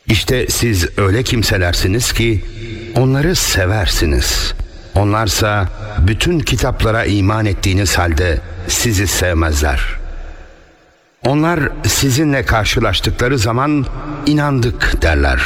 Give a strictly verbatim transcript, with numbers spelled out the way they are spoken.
İşte siz öyle kimselersiniz ki onları seversiniz. Onlarsa bütün kitaplara iman ettiğiniz halde sizi sevmezler. Onlar sizinle karşılaştıkları zaman inandık derler.